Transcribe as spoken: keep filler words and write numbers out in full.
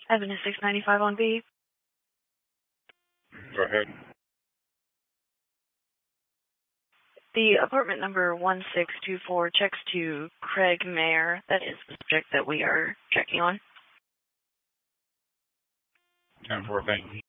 Avenue six ninety-five on B. Go ahead. The apartment number one six two four checks to Craig Mayer. That is the subject that we are checking on. ten four, thank you.